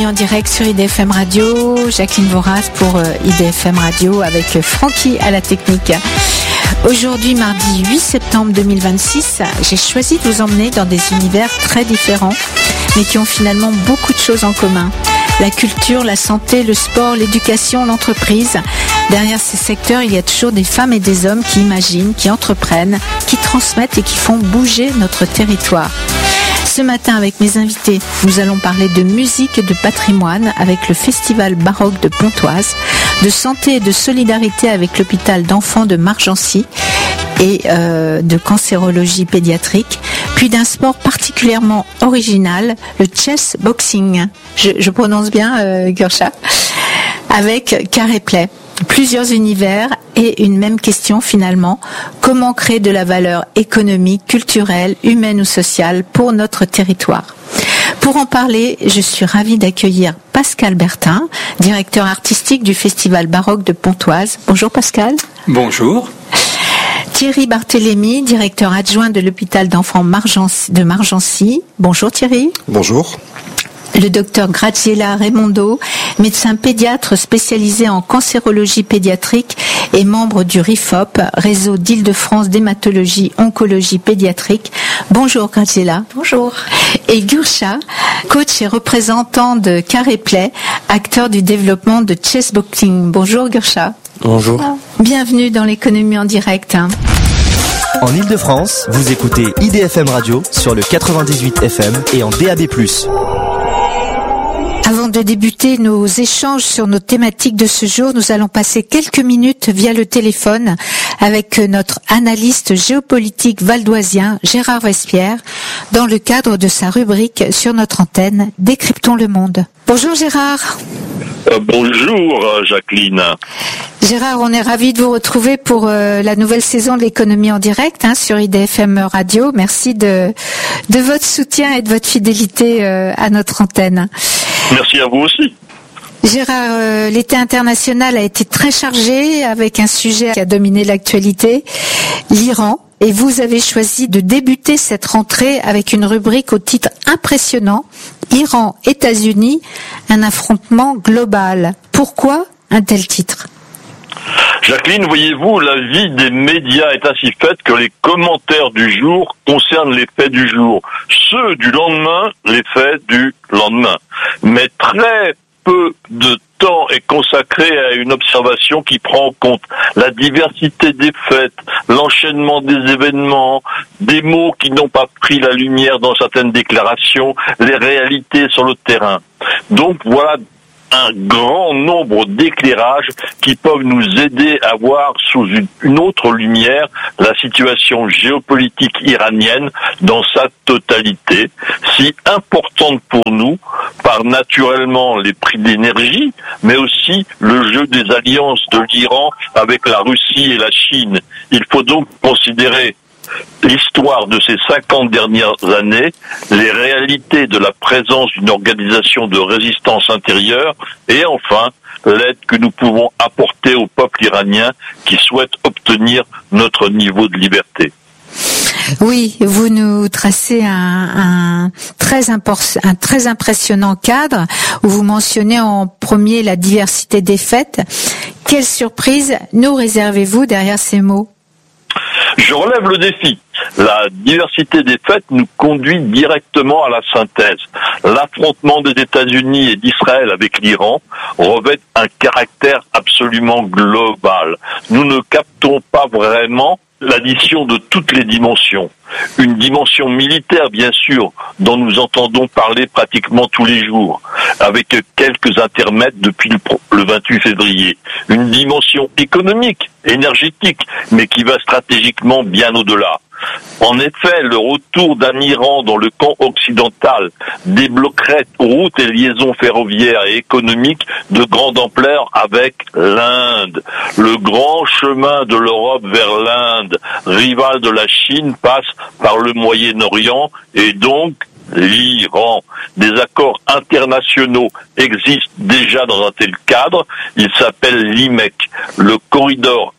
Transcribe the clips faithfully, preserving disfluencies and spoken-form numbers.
en direct sur I D F M Radio. Jacqueline Voras pour I D F M Radio avec Francky à la technique. Aujourd'hui, mardi huit septembre deux mille vingt-six, j'ai choisi de vous emmener dans des univers très différents, mais qui ont finalement beaucoup de choses en commun. La culture, la santé, le sport, l'éducation, l'entreprise. Derrière ces secteurs, il y a toujours des femmes et des hommes qui imaginent, qui entreprennent, qui transmettent et qui font bouger notre territoire. Ce matin, avec mes invités, nous allons parler de musique et de patrimoine avec le Festival baroque de Pontoise, de santé et de solidarité avec l'hôpital d'enfants de Margency et euh, de cancérologie pédiatrique, puis d'un sport particulièrement original, le chess boxing. Je, je prononce bien, euh, Gursha, avec Carré Play. Plusieurs univers et une même question finalement, comment créer de la valeur économique, culturelle, humaine ou sociale pour notre territoire? Pour en parler, je suis ravie d'accueillir Pascal Bertin, directeur artistique du Festival baroque de Pontoise. Bonjour Pascal. Bonjour. Thierry Barthélémy, directeur adjoint de l'hôpital d'enfants de Margency. Bonjour Thierry. Bonjour. Le docteur Graziella Raimondo, médecin pédiatre spécialisé en cancérologie pédiatrique et membre du R I F O P, réseau d'Île-de-France d'hématologie oncologie pédiatrique. Bonjour Graziella. Bonjour. Et Gursha, coach et représentant de Carré Play, acteur du développement de chess boxing. Bonjour Gursha. Bonjour. Bienvenue dans l'économie en direct. En Île-de-France, vous écoutez I D F M Radio sur le quatre-vingt-dix-huit F M et en D A B plus. Avant de débuter nos échanges sur nos thématiques de ce jour, nous allons passer quelques minutes via le téléphone avec notre analyste géopolitique valdoisien Gérard Vespierre dans le cadre de sa rubrique sur notre antenne Décryptons le monde. Bonjour Gérard. Euh, bonjour Jacqueline. Gérard, on est ravis de vous retrouver pour euh, la nouvelle saison de l'économie en direct hein, sur I D F M Radio. Merci de, de votre soutien et de votre fidélité euh, à notre antenne. Merci à vous aussi. Gérard, euh, l'été international a été très chargé avec un sujet qui a dominé l'actualité, l'Iran. Et vous avez choisi de débuter cette rentrée avec une rubrique au titre impressionnant, Iran-États-Unis, un affrontement global. Pourquoi un tel titre ? Jacqueline, voyez-vous, la vie des médias est ainsi faite que les commentaires du jour concernent les faits du jour. Ceux du lendemain, les faits du lendemain. Mais très peu de temps est consacré à une observation qui prend en compte la diversité des faits, l'enchaînement des événements, des mots qui n'ont pas pris la lumière dans certaines déclarations, les réalités sur le terrain. Donc voilà un grand nombre d'éclairages qui peuvent nous aider à voir sous une, une autre lumière la situation géopolitique iranienne dans sa totalité, si importante pour nous par naturellement les prix d'énergie, mais aussi le jeu des alliances de l'Iran avec la Russie et la Chine. Il faut donc considérer l'histoire de ces cinquante dernières années, les réalités de la présence d'une organisation de résistance intérieure et enfin l'aide que nous pouvons apporter au peuple iranien qui souhaite obtenir notre niveau de liberté. Oui, vous nous tracez un, un, très impor- un très impressionnant cadre où vous mentionnez en premier la diversité des faits. Quelle surprise nous réservez-vous derrière ces mots ? Je relève le défi. La diversité des faits nous conduit directement à la synthèse. L'affrontement des États-Unis et d'Israël avec l'Iran revêt un caractère absolument global. Nous ne captons pas vraiment l'addition de toutes les dimensions. Une dimension militaire, bien sûr, dont nous entendons parler pratiquement tous les jours, avec quelques intermèdes depuis le vingt-huit février. Une dimension économique, énergétique, mais qui va stratégiquement bien au-delà. En effet, le retour d'un Iran dans le camp occidental débloquerait routes et liaisons ferroviaires et économiques de grande ampleur avec l'Inde. Le grand chemin de l'Europe vers l'Inde, rivale de la Chine, passe par le Moyen-Orient et donc l'Iran. Des accords internationaux existent déjà dans un tel cadre. Il s'appelle l'I M E C, le corridor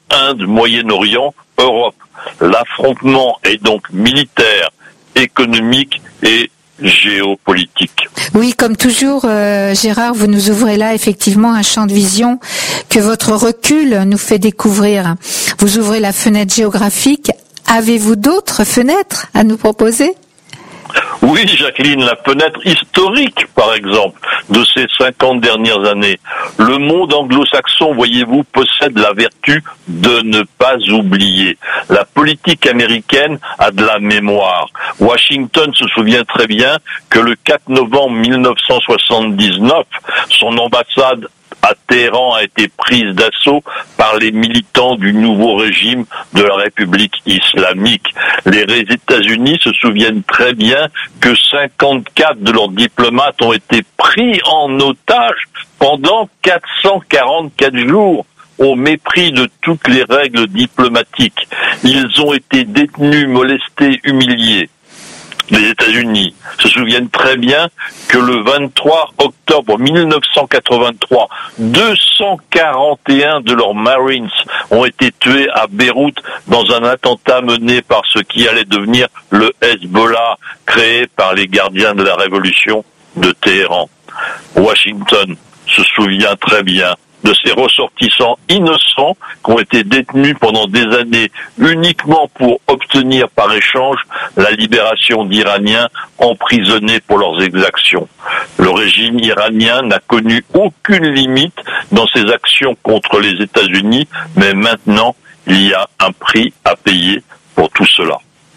Inde-Moyen-Orient-Europe. L'affrontement est donc militaire, économique et géopolitique. Oui, comme toujours, euh, Gérard, vous nous ouvrez là effectivement un champ de vision que votre recul nous fait découvrir. Vous ouvrez la fenêtre géographique. Avez-vous d'autres fenêtres à nous proposer ? Oui, Jacqueline, la fenêtre historique, par exemple, de ces cinquante dernières années. Le monde anglo-saxon, voyez-vous, possède la vertu de ne pas oublier. La politique américaine a de la mémoire. Washington se souvient très bien que le quatre novembre mille neuf cent soixante-dix-neuf, son ambassade à Téhéran a été prise d'assaut par les militants du nouveau régime de la République islamique. Les États-Unis se souviennent très bien que cinquante-quatre de leurs diplomates ont été pris en otage pendant quatre cent quarante-quatre jours. Au mépris de toutes les règles diplomatiques. Ils ont été détenus, molestés, humiliés. Les États-Unis se souviennent très bien que le vingt-trois octobre mille neuf cent quatre-vingt-trois, deux cent quarante et un de leurs Marines ont été tués à Beyrouth dans un attentat mené par ce qui allait devenir le Hezbollah, créé par les gardiens de la révolution de Téhéran. Washington se souvient très bien de ces ressortissants innocents qui ont été détenus pendant des années uniquement pour obtenir par échange la libération d'Iraniens emprisonnés pour leurs exactions. Le régime iranien n'a connu aucune limite dans ses actions contre les États-Unis, mais maintenant, il y a un prix à payer pour tout cela.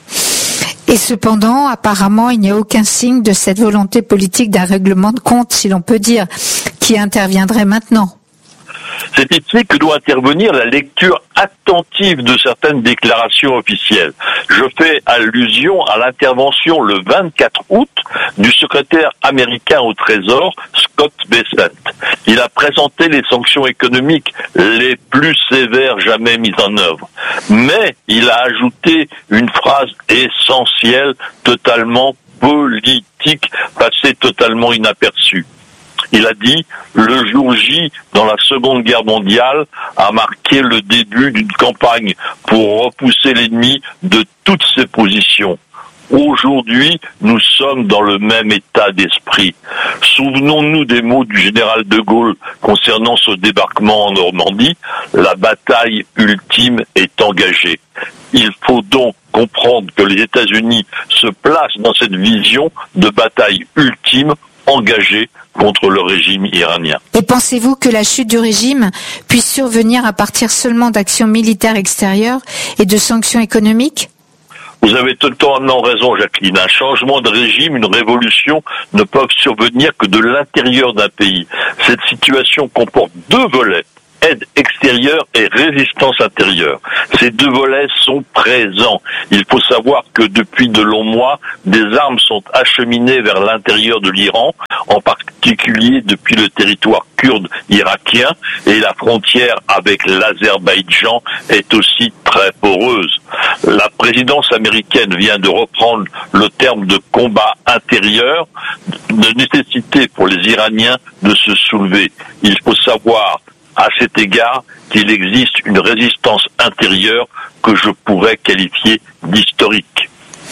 Et cependant, apparemment, il n'y a aucun signe de cette volonté politique d'un règlement de compte, si l'on peut dire, qui interviendrait maintenant. C'est ici que doit intervenir la lecture attentive de certaines déclarations officielles. Je fais allusion à l'intervention le vingt-quatre août du secrétaire américain au Trésor, Scott Bessent. Il a présenté les sanctions économiques les plus sévères jamais mises en œuvre. Mais il a ajouté une phrase essentielle, totalement politique, passée totalement inaperçue. Il a dit « Le jour J, dans la Seconde Guerre mondiale, a marqué le début d'une campagne pour repousser l'ennemi de toutes ses positions. Aujourd'hui, nous sommes dans le même état d'esprit. Souvenons-nous des mots du général de Gaulle concernant ce débarquement en Normandie. La bataille ultime est engagée. Il faut donc comprendre que les États-Unis se placent dans cette vision de bataille ultime engagée contre le régime iranien. Et pensez-vous que la chute du régime puisse survenir à partir seulement d'actions militaires extérieures et de sanctions économiques ? Vous avez totalement raison, Jacqueline. Un changement de régime, une révolution ne peuvent survenir que de l'intérieur d'un pays. Cette situation comporte deux volets. Aide extérieure et résistance intérieure. Ces deux volets sont présents. Il faut savoir que depuis de longs mois, des armes sont acheminées vers l'intérieur de l'Iran, en particulier depuis le territoire kurde irakien, et la frontière avec l'Azerbaïdjan est aussi très poreuse. La présidence américaine vient de reprendre le terme de combat intérieur, de nécessité pour les Iraniens de se soulever. Il faut savoir à cet égard qu'il existe une résistance intérieure que je pourrais qualifier d'historique.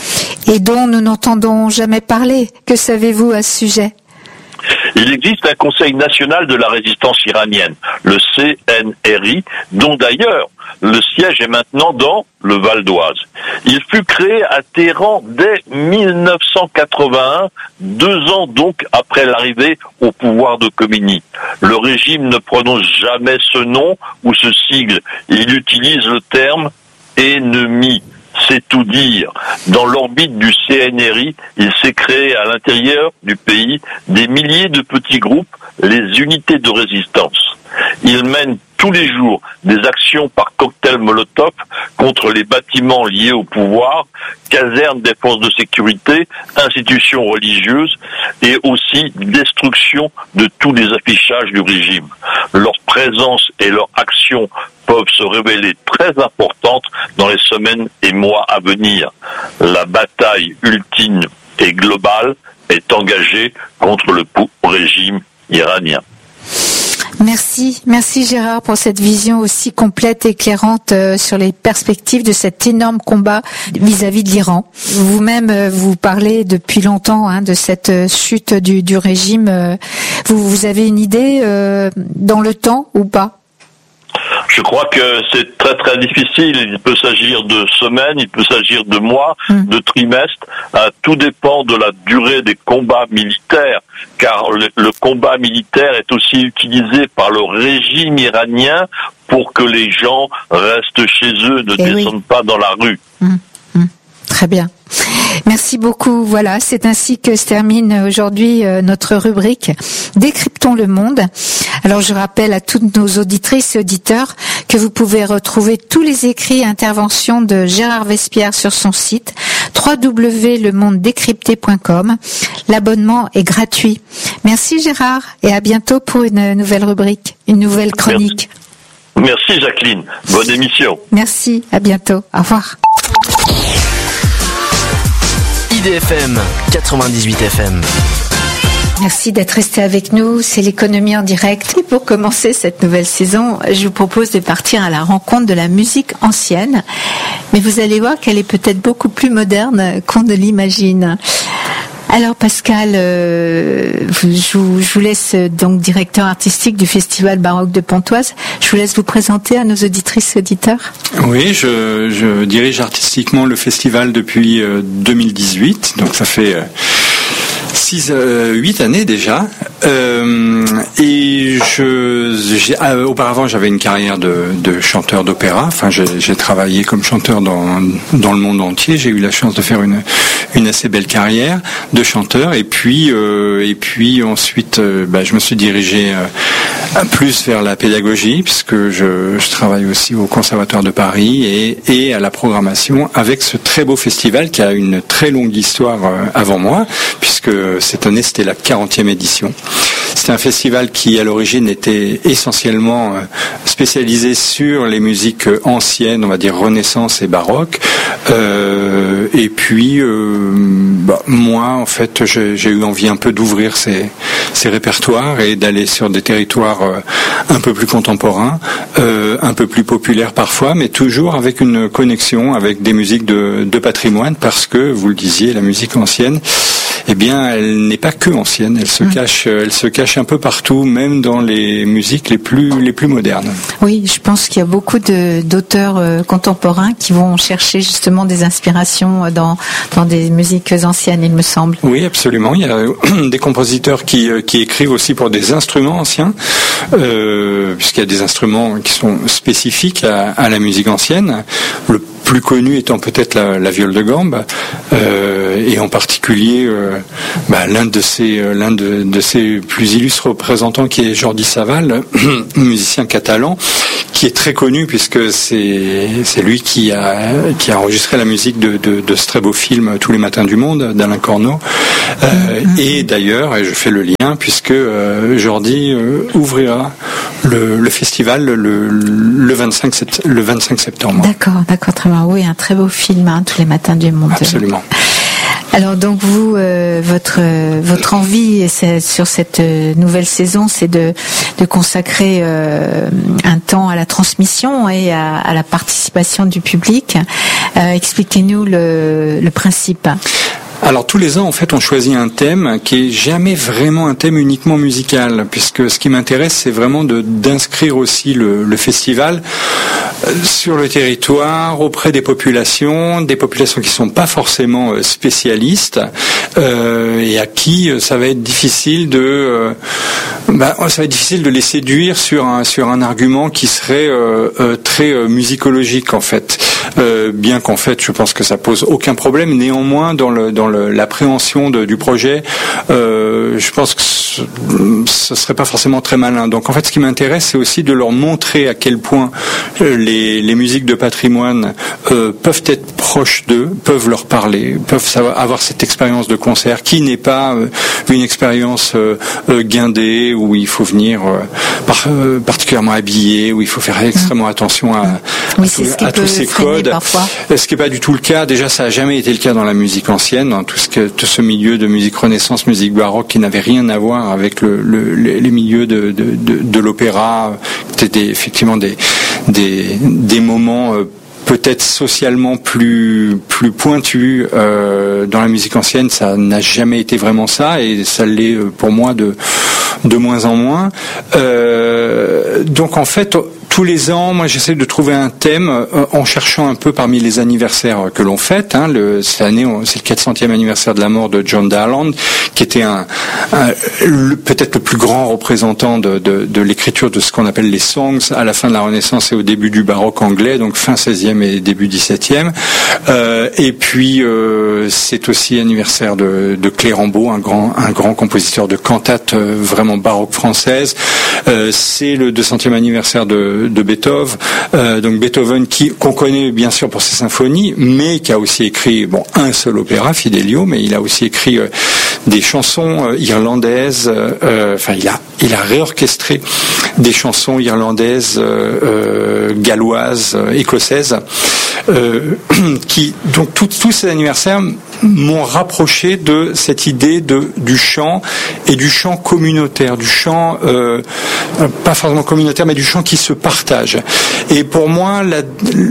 Et dont nous n'entendons jamais parler. Que savez-vous à ce sujet ? Il existe un Conseil national de la résistance iranienne, le C N R I, dont d'ailleurs le siège est maintenant dans le Val d'Oise. Il fut créé à Téhéran dès mille neuf cent quatre-vingt-un, deux ans donc après l'arrivée au pouvoir de Khomeini. Le régime ne prononce jamais ce nom ou ce sigle. Il utilise le terme « ennemi ». C'est tout dire. Dans l'orbite du C N R I, il s'est créé à l'intérieur du pays des milliers de petits groupes, les unités de résistance. Il mène tous les jours des actions par cocktail Molotov contre les bâtiments liés au pouvoir, casernes des forces de sécurité, institutions religieuses et aussi destruction de tous les affichages du régime. Leur présence et leur action peuvent se révéler très importantes dans les semaines et mois à venir. La bataille ultime et globale est engagée contre le régime iranien. Merci, merci Gérard pour cette vision aussi complète et éclairante euh, sur les perspectives de cet énorme combat vis-à-vis de l'Iran. Vous-même, euh, vous parlez depuis longtemps hein, de cette euh, chute du, du régime. Euh, vous, vous avez une idée euh, dans le temps ou pas ? Je crois que c'est très très difficile. Il peut s'agir de semaines, il peut s'agir de mois, mmh. de trimestres. Euh, tout dépend de la durée des combats militaires, car le, le combat militaire est aussi utilisé par le régime iranien pour que les gens restent chez eux, ne Et descendent oui. pas dans la rue. Mmh. Mmh. Très bien. Merci beaucoup. Voilà, c'est ainsi que se termine aujourd'hui euh, notre rubrique Décryptons le monde. Alors je rappelle à toutes nos auditrices et auditeurs que vous pouvez retrouver tous les écrits et interventions de Gérard Vespierre sur son site w w w point le monde décrypté point com. L'abonnement est gratuit. Merci Gérard et à bientôt pour une nouvelle rubrique, une nouvelle chronique. Merci, Merci Jacqueline. Bonne émission. Merci, à bientôt. Au revoir. I D F M, quatre-vingt-dix-huit F M. Merci d'être resté avec nous, c'est l'économie en direct. Et pour commencer cette nouvelle saison, je vous propose de partir à la rencontre de la musique ancienne. Mais vous allez voir qu'elle est peut-être beaucoup plus moderne qu'on ne l'imagine. Alors Pascal, euh, je, vous, je vous laisse donc directeur artistique du Festival Baroque de Pontoise. Je vous laisse vous présenter à nos auditrices et auditeurs. Oui, je, je dirige artistiquement le festival depuis euh, deux mille dix-huit, donc ça fait euh, six, euh, huit années déjà. Euh, et je, j'ai, euh, auparavant, j'avais une carrière de, de chanteur d'opéra. Enfin, j'ai, j'ai travaillé comme chanteur dans dans le monde entier. J'ai eu la chance de faire une une assez belle carrière de chanteur. Et puis euh, et puis ensuite, euh, bah, je me suis dirigé euh, plus vers la pédagogie, puisque je, je travaille aussi au Conservatoire de Paris et et à la programmation avec ce très beau festival qui a une très longue histoire euh, avant moi, puisque cette année c'était la quarantième édition. C'est un festival qui, à l'origine, était essentiellement spécialisé sur les musiques anciennes, on va dire Renaissance et baroque. Euh, et puis, euh, bah, moi, en fait, j'ai, j'ai eu envie un peu d'ouvrir ces, ces répertoires et d'aller sur des territoires euh, un peu plus contemporains, euh, un peu plus populaires parfois, mais toujours avec une connexion avec des musiques de, de patrimoine, parce que, vous le disiez, la musique ancienne, eh bien, elle n'est pas que ancienne, elle se cache, elle se cache un peu partout, même dans les musiques les plus les plus modernes. Oui, je pense qu'il y a beaucoup de, d'auteurs euh, contemporains qui vont chercher justement des inspirations dans dans des musiques anciennes, il me semble. Oui, absolument. Il y a des compositeurs qui qui écrivent aussi pour des instruments anciens, euh, puisqu'il y a des instruments qui sont spécifiques à, à la musique ancienne. Le plus connu étant peut-être la, la viole de gambe, euh, et en particulier euh, bah, l'un de ses euh, l'un de, de ses plus illustres représentants, qui est Jordi Savall, musicien catalan, qui est très connu puisque c'est c'est lui qui a qui a enregistré la musique de de, de ce très beau film Tous les matins du monde d'Alain Corneau, euh, mm-hmm. et d'ailleurs, et je fais le lien puisque euh, Jordi euh, ouvrira le, le festival le le vingt-cinq le vingt-cinq septembre. D'accord, d'accord, très bien. Oui, un très beau film, hein, Tous les matins du monde. Absolument. Alors donc vous, euh, votre euh, votre envie c'est, sur cette euh, nouvelle saison, c'est de de consacrer euh, un temps à la transmission et à, à la participation du public. Euh, expliquez-nous le, le principe. Alors tous les ans, en fait, on choisit un thème qui est jamais vraiment un thème uniquement musical, puisque ce qui m'intéresse, c'est vraiment de d'inscrire aussi le, le festival sur le territoire, auprès des populations, des populations qui sont pas forcément spécialistes, euh, et à qui ça va être difficile de, euh, bah, ça va être difficile de les séduire sur un sur un argument qui serait euh, euh, très euh, musicologique en fait. Euh, bien qu'en fait, je pense que ça pose aucun problème. Néanmoins, dans le dans le, l'appréhension de, du projet, euh, je pense que ce, ce serait pas forcément très malin. Donc en fait, ce qui m'intéresse, c'est aussi de leur montrer à quel point euh, les, les musiques de patrimoine euh, peuvent être proches d'eux, peuvent leur parler, peuvent savoir, avoir cette expérience de concert qui n'est pas euh, une expérience euh, euh, guindée où il faut venir euh, par, euh, particulièrement habillé, où il faut faire extrêmement attention à, oui, à, tout, à tous ces codes. Parfois. Ce qui n'est pas du tout le cas. Déjà, ça n'a jamais été le cas dans la musique ancienne, dans tout ce que tout ce milieu de musique Renaissance, musique baroque, qui n'avait rien à voir voir avec le, le, les milieux de, de, de, de l'opéra. C'était effectivement des, des, des moments euh, peut-être socialement plus plus pointus euh, dans la musique ancienne. Ça n'a jamais été vraiment ça, et ça l'est pour moi de de moins en moins. Euh, donc en fait, tous les ans, moi, j'essaie de trouver un thème euh, en cherchant un peu parmi les anniversaires que l'on fête. Hein. Le, cette année, c'est le quatre centième anniversaire de la mort de John Darland, qui était un, un le, peut-être le plus grand représentant de, de, de l'écriture de ce qu'on appelle les songs à la fin de la Renaissance et au début du baroque anglais, donc fin seizième et début dix-septième. Euh, et puis, euh, c'est aussi l'anniversaire de, de Clérambault, un grand, un grand compositeur de cantates euh, vraiment baroque française. Euh, c'est le deux centième anniversaire de de Beethoven, euh, donc Beethoven qui qu'on connaît bien sûr pour ses symphonies, mais qui a aussi écrit bon un seul opéra, Fidelio, mais il a aussi écrit euh, des chansons euh, irlandaises. Euh, enfin, il a il a réorchestré des chansons irlandaises, euh, euh, galloises, euh, écossaises, euh, qui donc tous ces anniversaires m'ont rapproché de cette idée de du chant et du chant communautaire, du chant euh, pas forcément communautaire, mais du chant qui se partage. Et pour moi, la,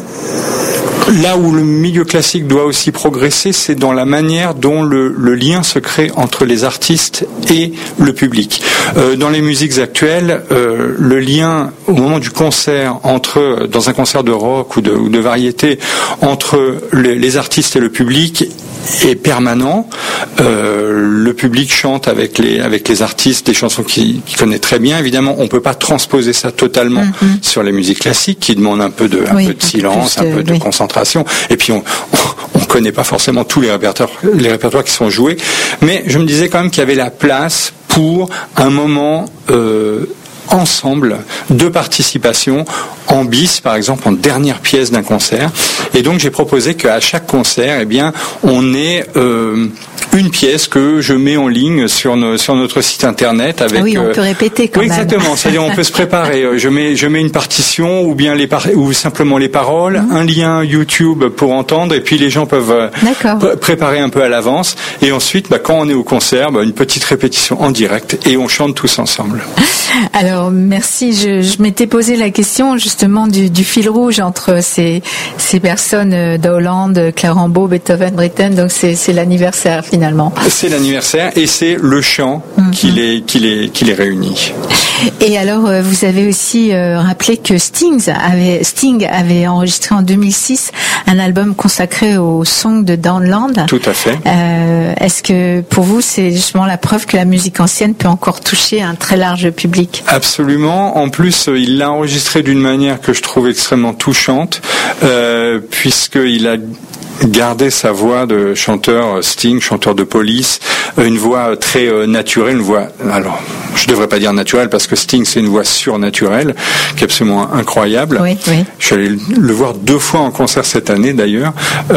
là où le milieu classique doit aussi progresser, c'est dans la manière dont le, le lien se crée entre les artistes et le public. Euh, dans les musiques actuelles, euh, le lien au moment du concert entre, dans un concert de rock ou de, ou de variété, entre les, les artistes et le public est permanent. Euh, le public chante avec les avec les artistes des chansons qu'il, qu'il connaît très bien. Évidemment, on peut pas transposer ça totalement mm-hmm. sur les musiques classiques, qui demandent un peu de un oui, peu de silence, de, un peu de oui. concentration. Et puis on on connaît pas forcément tous les répertoires les répertoires qui sont joués. Mais je me disais quand même qu'il y avait la place pour un moment euh, ensemble de participation en bis, par exemple en dernière pièce d'un concert. Et donc j'ai proposé qu'à chaque concert, eh bien, on ait euh, une pièce que je mets en ligne sur, nos, sur notre site internet avec. Ah oui, on peut répéter quand oui, même. Exactement. C'est-à-dire on peut se préparer. Je mets je mets une partition ou bien les par... ou simplement les paroles, mmh. un lien YouTube pour entendre, et puis les gens peuvent pr- préparer un peu à l'avance. Et ensuite, bah, quand on est au concert, bah, une petite répétition en direct et on chante tous ensemble. Alors merci. Je, je m'étais posé la question justement du, du fil rouge entre ces ces personnes d'Hollande, Clérambault, Beethoven, Britten. Donc c'est c'est l'anniversaire finalement. C'est l'anniversaire et c'est le chant mm-hmm. qui les qui les qui les réunit. Et alors vous avez aussi rappelé que Sting avait Sting avait enregistré en deux mille six un album consacré au song de Downland. Tout à fait. Euh, est-ce que pour vous c'est justement la preuve que la musique ancienne peut encore toucher un très large public? Absolument. En plus, il l'a enregistré d'une manière que je trouve extrêmement touchante, euh, puisqu'il a gardé sa voix de chanteur Sting, chanteur de Police, une voix très euh, naturelle, une voix, alors je devrais pas dire naturelle parce que Sting c'est une voix surnaturelle qui est absolument incroyable. Oui, oui. Je suis allé le voir deux fois en concert cette année d'ailleurs.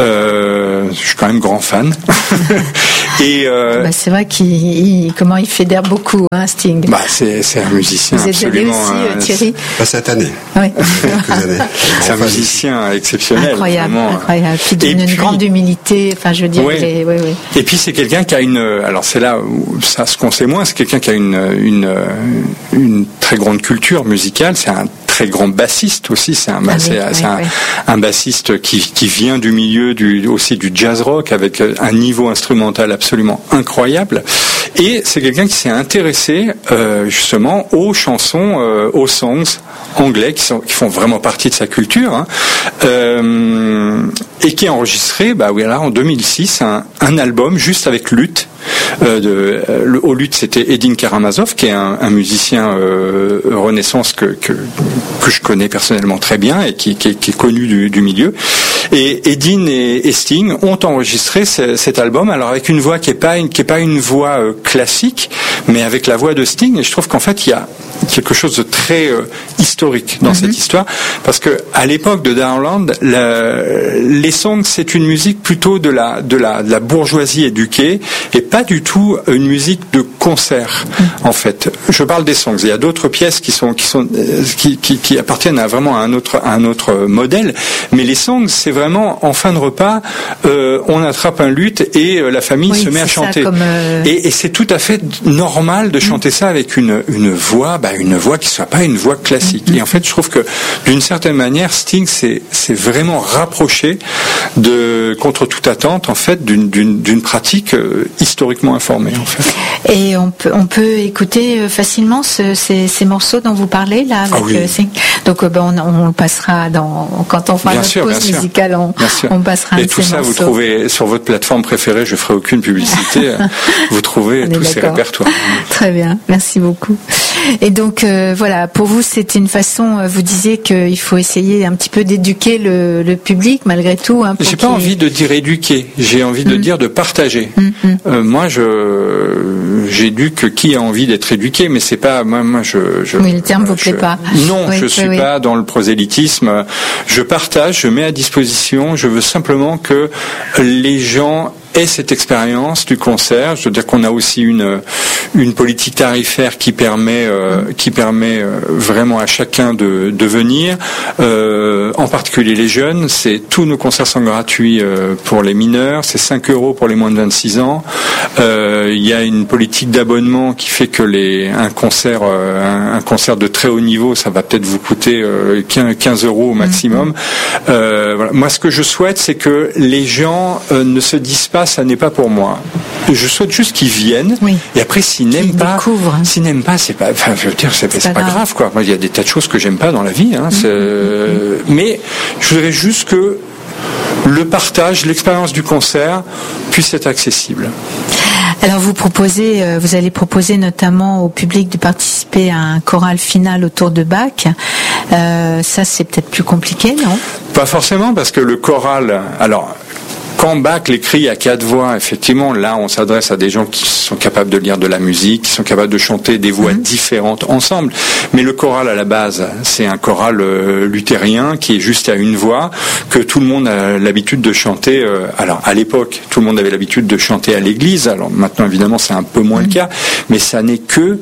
Euh, je suis quand même grand fan. Et euh, bah, c'est vrai qu'il il, comment il fédère beaucoup, hein, Sting. Bah c'est c'est un musicien. Vous êtes absolument. Vous êtes aussi, euh, Thierry. Pas cette année. Oui. C'est un musicien exceptionnel. Incroyable, vraiment. incroyable. Puis d'une une grande humilité. Enfin, je veux dire. Oui. Les, oui, oui. Et puis c'est quelqu'un qui a une. Alors c'est là où ça se sait moins. C'est quelqu'un qui a une une une très grande culture musicale. C'est un très grand bassiste aussi. C'est un, ah, c'est, oui, c'est oui, un, oui. un bassiste qui, qui vient du milieu du, aussi du jazz rock avec un niveau instrumental absolument incroyable. Et c'est quelqu'un qui s'est intéressé euh, justement aux chansons, euh, aux songs anglais qui, sont, qui font vraiment partie de sa culture, hein, euh, et qui a enregistré, bah oui, là en deux mille six, un, un album juste avec luth. Euh, de, euh, le, au luth, c'était Edin Karamazov, qui est un, un musicien euh, Renaissance que, que que je connais personnellement très bien et qui, qui, qui est connu du, du milieu. Et Edin et, et Sting ont enregistré ce, cet album, alors avec une voix qui est pas une qui est pas une voix euh, classique, mais avec la voix de Sting. Et je trouve qu'en fait il y a quelque chose de très euh, historique dans mm-hmm. cette histoire, parce que à l'époque de Downland, la, les songs c'est une musique plutôt de la de la de la bourgeoisie éduquée et pas du tout une musique de concert, mmh. en fait. Je parle des songs. Il y a d'autres pièces qui sont qui sont qui qui, qui appartiennent à vraiment à un autre à un autre modèle, mais les songs, c'est vraiment en fin de repas, euh, on attrape un luth et euh, la famille oui, se met à chanter. Comme euh... et, et c'est tout à fait normal de chanter mmh. ça avec une une voix, bah une voix qui soit pas une voix classique. Mmh. Et en fait, je trouve que d'une certaine manière, Sting c'est c'est vraiment rapproché de contre toute attente en fait d'une d'une d'une pratique euh, historiquement informée en fait. Et on peut on peut écouter facilement ce, ces ces morceaux dont vous parlez là avec ah oui. euh, donc euh, ben, on, on le passera dans quand on fera bien notre sûr, pause musicale on, on passera et tout ça morceaux. Vous trouvez sur votre plateforme préférée, je ferai aucune publicité, vous trouvez tous ces répertoires. Très bien, merci beaucoup. Et donc euh, voilà, pour vous c'est une façon, vous disiez qu'il faut essayer un petit peu d'éduquer le, le public malgré tout. Hein, j'ai pas qu'il... envie de dire éduquer, j'ai envie de mmh. dire de partager. Mmh. Euh, moi je j'éduque qui a envie d'être éduqué, mais c'est pas moi moi je, je oui, le terme vous je, plaît pas. Non, oui, je suis oui, pas oui. dans le prosélytisme. Je partage, je mets à disposition, je veux simplement que les gens aient cette expérience du concert. Je veux dire qu'on a aussi une une politique tarifaire qui permet euh, qui permet euh, vraiment à chacun de de venir, euh, en particulier les jeunes. C'est tous nos concerts sont gratuits euh, pour les mineurs, c'est cinq euros pour les moins de vingt-six ans. Euh, il y a une politique d'abonnement qui fait que les un concert euh, un, un concert de très haut niveau, ça va peut-être vous coûter euh, quinze euros au maximum. Euh, voilà. Moi, ce que je souhaite, c'est que les gens euh, ne se disent pas ça n'est pas pour moi. Je souhaite juste qu'ils viennent. Oui. Et après, s'ils n'aiment pas, découvrent. s'ils n'aiment pas, c'est pas. Enfin, je veux dire, c'est, c'est, c'est pas, pas grave. grave, quoi. Moi, il y a des tas de choses que j'aime pas dans la vie. Hein. C'est, mmh. Mais je voudrais juste que le partage, l'expérience du concert puisse être accessible. Alors vous proposez, vous allez proposer notamment au public de participer à un choral final autour de Bach. Euh, ça, c'est peut-être plus compliqué, non ? Pas forcément, parce que le choral. Alors. Quand Bach l'écrit à quatre voix, effectivement, là, on s'adresse à des gens qui sont capables de lire de la musique, qui sont capables de chanter des voix mmh. différentes ensemble. Mais le choral, à la base, c'est un choral euh, luthérien qui est juste à une voix, que tout le monde a l'habitude de chanter. Euh, alors, à l'époque, tout le monde avait l'habitude de chanter à l'église. Alors, maintenant, évidemment, c'est un peu moins mmh. le cas. Mais ça n'est que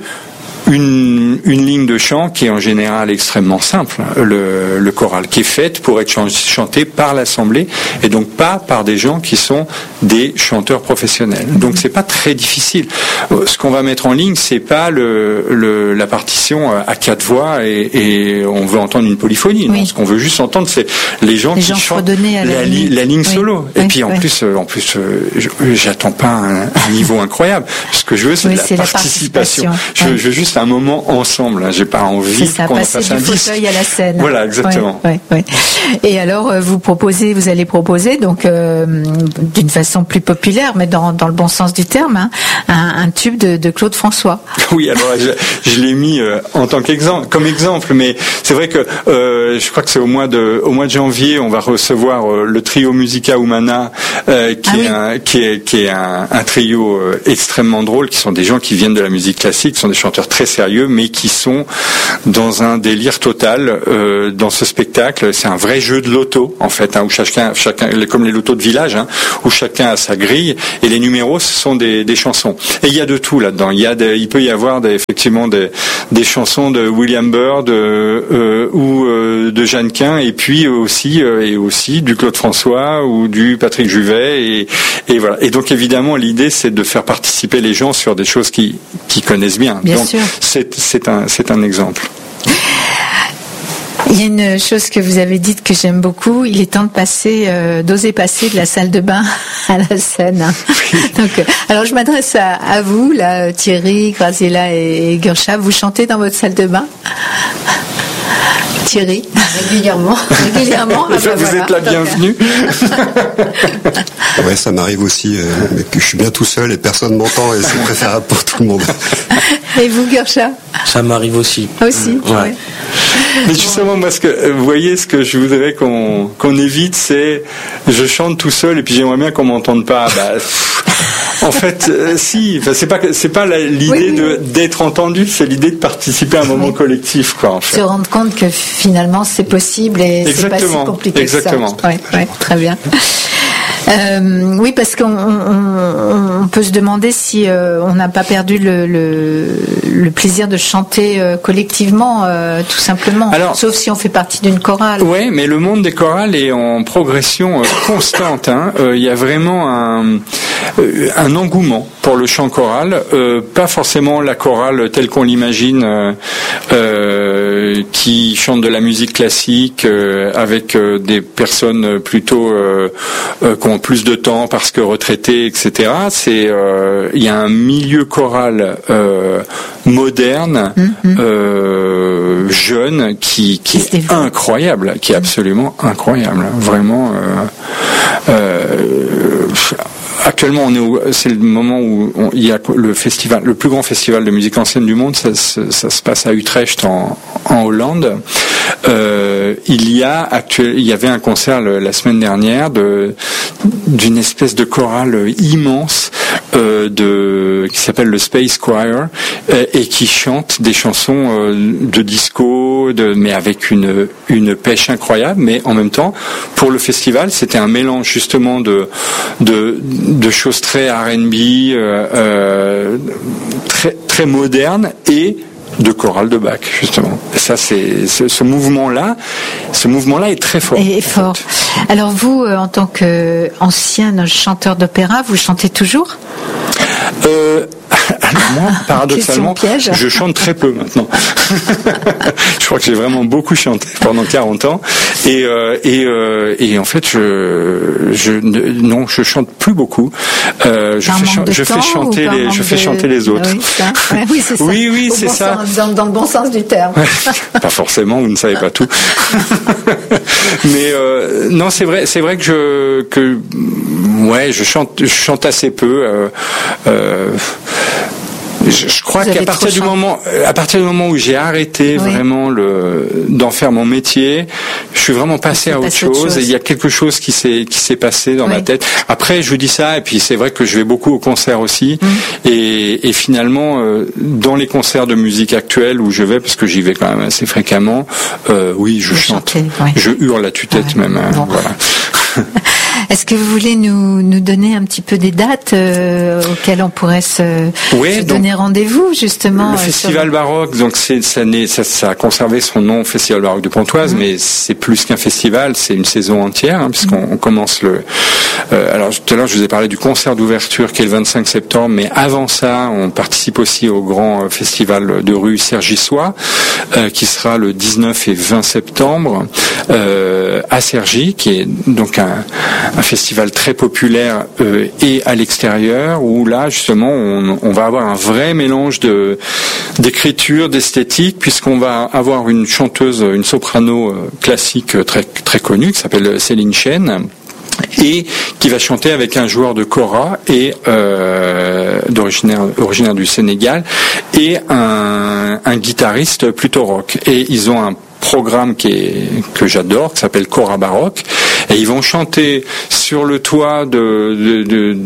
Une, une ligne de chant qui est en général extrêmement simple, le, le choral, qui est faite pour être chanté par l'assemblée et donc pas par des gens qui sont des chanteurs professionnels. Donc c'est pas très difficile. Ce qu'on va mettre en ligne, c'est pas le, le, la partition à quatre voix et, et on veut entendre une polyphonie. Oui. Non, ce qu'on veut juste entendre, c'est les gens les qui gens chantent la, la, li, la ligne oui. solo. Et oui, puis en oui. plus, en plus, je, j'attends pas un, un niveau incroyable. Ce que je veux, c'est, oui, de la, c'est participation. la participation. Je, oui. je veux juste un moment ensemble. Hein. J'ai pas envie ça, qu'on fasse un disque. Fauteuil à la scène. Voilà, exactement. Ouais, ouais, ouais. Et alors, vous proposez, vous allez proposer donc euh, d'une façon plus populaire, mais dans, dans le bon sens du terme, hein, un, un tube de, de Claude François. Oui, alors je, je l'ai mis euh, en tant qu'exemple, comme exemple, mais c'est vrai que euh, je crois que c'est au mois de au mois de janvier, on va recevoir euh, le trio Musica Humana, euh, qui, ah, est oui. un, qui est qui est un, un trio euh, extrêmement drôle, qui sont des gens qui viennent de la musique classique, qui sont des chanteurs très sérieux, mais qui sont dans un délire total euh, dans ce spectacle. C'est un vrai jeu de loto, en fait, hein, où chacun, chacun, comme les lotos de village, hein, où chacun a sa grille, et les numéros, ce sont des, des chansons. Et il y a de tout là-dedans. Il y a des, il peut y avoir des, effectivement des, des chansons de William Byrd euh, ou euh, de Jeannequin, et puis aussi euh, et aussi du Claude François ou du Patrick Juvet, et, et voilà. Et donc évidemment, l'idée, c'est de faire participer les gens sur des choses qu'ils qui connaissent bien. Bien donc sûr. c'est c'est un c'est un exemple. Il y a une chose que vous avez dite que j'aime beaucoup. Il est temps de passer, euh, d'oser passer de la salle de bain à la scène. Oui. Donc, euh, alors je m'adresse à, à vous, là, Thierry, Graziella et, et Gurscha. Vous chantez dans votre salle de bain? Thierry, régulièrement. Régulièrement. Ah bah vous voilà. êtes la bienvenue. Ouais, ça m'arrive aussi, euh, mais que je suis bien tout seul et personne m'entend et c'est préférable pour tout le monde. Et vous, Gurscha? Ça m'arrive aussi. Aussi, ouais. ouais. Mais justement, moi, ce que, vous voyez, ce que je voudrais qu'on, qu'on évite, c'est, je chante tout seul et puis j'aimerais bien qu'on m'entende pas. Bah, en fait, euh, si, enfin, c'est pas, c'est pas la, l'idée oui, oui. de, d'être entendu, c'est l'idée de participer à un moment oui. collectif, quoi, en fait. Se rendre compte que finalement c'est possible et exactement. C'est pas si compliqué Exactement. que ça. Ouais, ouais, très bien. Euh, oui, parce qu'on on, on peut se demander si euh, on n'a pas perdu le, le, le plaisir de chanter euh, collectivement, euh, tout simplement. Alors, sauf si on fait partie d'une chorale. Oui, mais le monde des chorales est en progression euh, constante. Hein. Euh, il y a vraiment un, euh, un engouement pour le chant choral. Euh, pas forcément la chorale telle qu'on l'imagine, euh, euh, qui chante de la musique classique euh, avec euh, des personnes plutôt euh, euh, qui ont plus de temps parce que retraités, et cetera. C'est euh, il y a un milieu choral euh, moderne, mm-hmm. euh, jeune, qui, qui est incroyable, qui est absolument incroyable, vraiment. Euh, euh, Actuellement, on est au, c'est le moment où on, il y a le festival, le plus grand festival de musique ancienne du monde. Ça, ça, ça se passe à Utrecht, en, en Hollande. Euh, il y a actuel, il y avait un concert le, la semaine dernière de d'une espèce de chorale immense euh, de qui s'appelle le Space Choir euh, et qui chante des chansons euh, de disco, de, mais avec une une pêche incroyable. Mais en même temps, pour le festival, c'était un mélange justement de de de choses très R and B, euh, euh, très très modernes et de chorale de Bach, justement. Et ça, c'est ce, ce mouvement-là. Ce mouvement-là est très fort. Et fort. Alors vous, euh, en tant qu'ancien chanteur d'opéra, vous chantez toujours ? Euh, alors moi, paradoxalement, je chante très peu maintenant. Je crois que j'ai vraiment beaucoup chanté pendant quarante ans, et euh, et euh, et en fait, je je non, je chante plus beaucoup. Euh, je fais cha- je fais chanter les je fais de... chanter les autres. Oui, ça. Ouais, oui, c'est ça. Oui, oui, Au c'est bon ça. Sens, dans, dans le bon sens du terme. Pas forcément, vous ne savez pas tout. Mais euh, non, c'est vrai, c'est vrai que je que ouais, je chante je chante assez peu. Euh, euh, Je, je crois qu'à partir du moment, à partir du moment où j'ai arrêté oui. vraiment le, d'en faire mon métier, je suis vraiment passé à autre chose, autre chose. Et il y a quelque chose qui s'est, qui s'est passé dans oui. ma tête. Après, je vous dis ça, et puis c'est vrai que je vais beaucoup aux concerts aussi. Mmh. Et, et finalement, euh, dans les concerts de musique actuelle où je vais, parce que j'y vais quand même assez fréquemment, euh, oui, je Vous chante. Chantez, oui. Je hurle à tue-tête ah, même. Bon. Voilà. Est-ce que vous voulez nous, nous donner un petit peu des dates euh, auxquelles on pourrait se, oui, se donner rendez-vous justement? Le Festival sur... baroque, donc c'est ça, ça, ça a conservé son nom, Festival baroque de Pontoise, mmh. mais c'est plus qu'un festival, c'est une saison entière, hein, puisqu'on mmh. on commence le. Euh, alors tout à l'heure, je vous ai parlé du concert d'ouverture qui est le vingt-cinq septembre, mais avant ça, on participe aussi au grand festival de rue Cergy-Soie, euh, qui sera le dix-neuf et vingt septembre euh, à Cergy, qui est donc un un festival très populaire euh, et à l'extérieur, où là justement on, on va avoir un vrai mélange de d'écriture, d'esthétique, puisqu'on va avoir une chanteuse, une soprano euh, classique très très connue qui s'appelle Céline Chen, et qui va chanter avec un joueur de kora et euh, d'originaire originaire du Sénégal, et un, un guitariste plutôt rock, et ils ont un programme qui est que j'adore, qui s'appelle Kora Baroque, et ils vont chanter sur le toit de, de,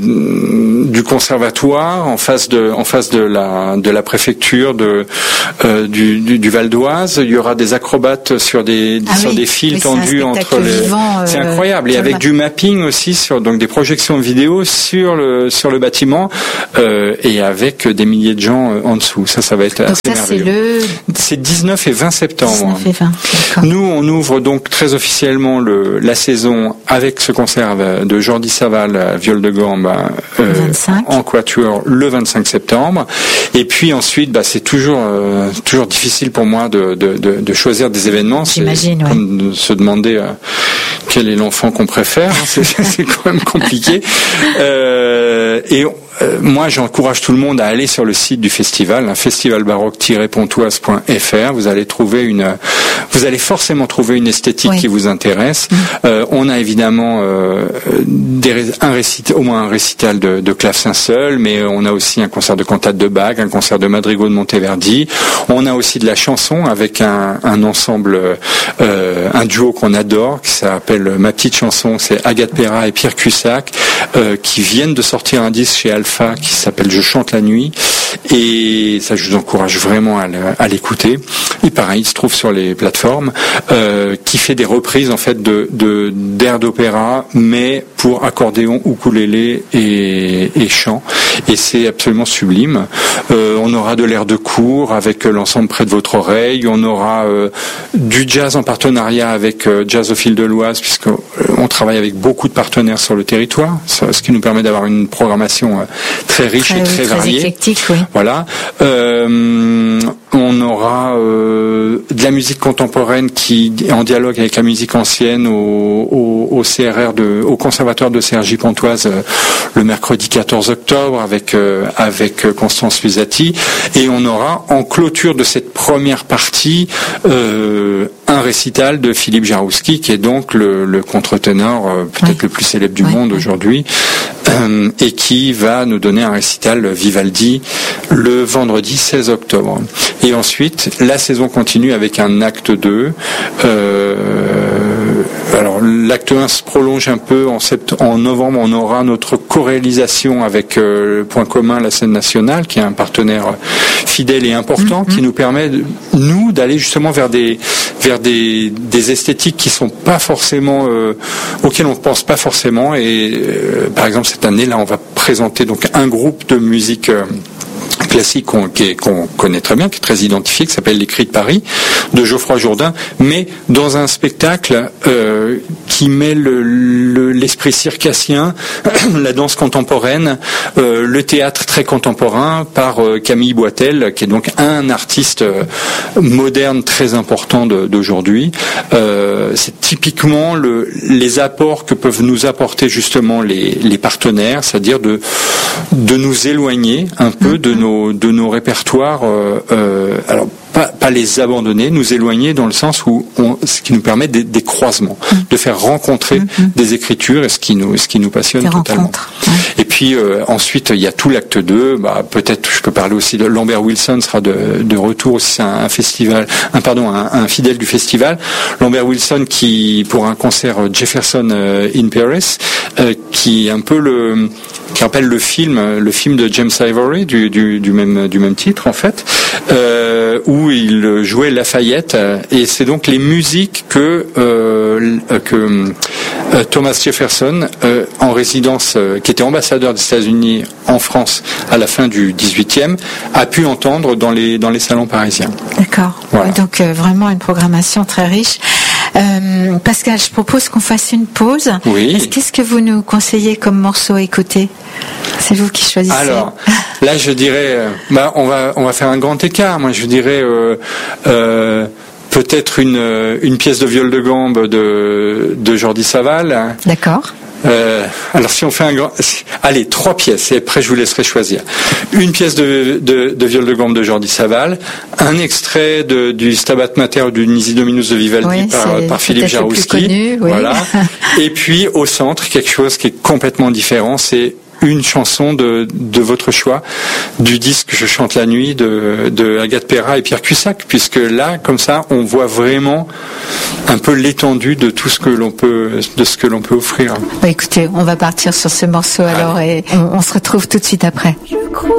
de du conservatoire, en face de en face de la de la préfecture de euh, du, du, du Val d'Oise. Il y aura des acrobates sur des ah sur oui, des fils tendus entre les. Vivant, euh, c'est incroyable, et avec du mapping aussi, sur donc des projections vidéo sur le sur le bâtiment, euh, et avec des milliers de gens euh, en dessous. Ça, ça va être donc assez ça, merveilleux. C'est, le... c'est dix-neuf et vingt septembre. dix-neuf et vingt, nous, on ouvre donc très officiellement le, la saison avec ce concert de Jordi Saval, viol de gambe, euh, en quatuor, le vingt-cinq septembre. Et puis ensuite, bah, c'est toujours euh, toujours difficile pour moi de, de, de, de choisir des événements. J'imagine, c'est ouais. comme de se demander euh, quel est l'enfant qu'on préfère. C'est, c'est quand même compliqué. Euh, et on, Euh, moi, j'encourage tout le monde à aller sur le site du festival, hein, festival baroque tiret pontoise point f r. Vous allez trouver une, vous allez forcément trouver une esthétique oui. qui vous intéresse. Mmh. Euh, on a évidemment euh, des, un récital, au moins un récital de, de clavecin seul, mais on a aussi un concert de cantate de Bach, un concert de Madrigal de Monteverdi. On a aussi de la chanson avec un, un ensemble, euh, un duo qu'on adore, qui s'appelle Ma Petite Chanson. C'est Agathe Perra et Pierre Cussac, euh, qui viennent de sortir un disque chez Alpha qui s'appelle Je chante la nuit, et ça, je vous encourage vraiment à, à l'écouter. Et pareil, il se trouve sur les plateformes, euh, qui fait des reprises en fait de, de d'airs d'opéra, mais pour accordéon, ukulélé et, et chant. Et c'est absolument sublime. Euh, on aura de l'air de cour avec l'ensemble près de votre oreille. On aura euh, du jazz en partenariat avec euh, Jazz au fil de l'Oise, puisque euh, on travaille avec beaucoup de partenaires sur le territoire, ce qui nous permet d'avoir une programmation euh, très riche très, et très, très variée. Éclectique, oui. Voilà. Euh, on aura euh, de la musique contemporaine qui est en dialogue avec la musique ancienne au, au, au C R R de, au conservatoire de Cergy Pontoise euh, le mercredi quatorze octobre avec euh, avec Constance Lusati, et on aura en clôture de cette première partie euh, un récital de Philippe Jarouski, qui est donc le, le contre-ténor euh, peut-être oui. le plus célèbre du oui, monde oui. aujourd'hui, euh, et qui va nous donner un récital Vivaldi le vendredi seize octobre. Et ensuite, la saison continue avec un acte deux. Euh, alors, l'acte un se prolonge un peu. En, sept, en novembre, on aura notre co-réalisation avec euh, Point commun, la scène nationale, qui est un partenaire fidèle et important, mm-hmm. qui nous permet, nous, d'aller justement vers des vers des, des esthétiques qui sont pas forcément euh, auxquelles on pense pas forcément. Et euh, par exemple, cette année, là, on va présenter donc un groupe de musique euh, classique qu'on, qu'on connaît très bien, qui est très identifié, qui s'appelle Les Cris de Paris, de Geoffroy Jourdain, mais dans un spectacle euh, qui met le, le, l'esprit circassien, la danse contemporaine, euh, le théâtre très contemporain par euh, Camille Boitel, qui est donc un artiste euh, moderne très important de, d'aujourd'hui. Euh, c'est typiquement le, les apports que peuvent nous apporter justement les, les partenaires, c'est-à-dire de, de nous éloigner un peu de nos de nos répertoires, euh, euh, alors pas, pas les abandonner, nous éloigner dans le sens où on, ce qui nous permet des, des croisements, mmh. de faire rencontrer mmh. des écritures, et ce qui nous, ce qui nous passionne des totalement. Ouais. Et puis euh, ensuite il y a tout l'acte deux. Bah, peut-être je peux parler aussi de Lambert Wilson sera de, de retour aussi, c'est un, un festival, un pardon, un, un fidèle du festival. Lambert Wilson qui pour un concert Jefferson euh, in Paris, euh, qui est un peu le qui rappelle le film, le film de James Ivory du, du, du même du même titre en fait, euh, où il jouait Lafayette, euh, et c'est donc les musiques que euh, que euh, Thomas Jefferson, euh, en résidence, euh, qui était ambassadeur des États-Unis en France à la fin du dix-huitième, a pu entendre dans les dans les salons parisiens. D'accord. Voilà. Donc euh, vraiment une programmation très riche. Euh, Pascal, je propose qu'on fasse une pause. Oui. Qu'est-ce que vous nous conseillez comme morceau à écouter ? C'est vous qui choisissez. Alors, là, je dirais, bah, on va, on va faire un grand écart. Moi, je dirais euh, euh, peut-être une, une pièce de viol de gambe de, de Jordi Savall. D'accord. Euh, alors si on fait un grand, allez, trois pièces et après je vous laisserai choisir. Une pièce de, de, de viol de gambe de Jordi Savall, un extrait de, du Stabat Mater ou du Nisi Dominus de Vivaldi oui, par, par Philippe Jarouski. Connu, oui. Voilà. Et puis au centre quelque chose qui est complètement différent, c'est une chanson de, de votre choix, du disque Je chante la nuit de, de Agathe Perra et Pierre Cussac, puisque là, comme ça, on voit vraiment un peu l'étendue de tout ce que l'on peut, de ce que l'on peut offrir. Bah écoutez, on va partir sur ce morceau alors. Allez. Et on, on se retrouve tout de suite après.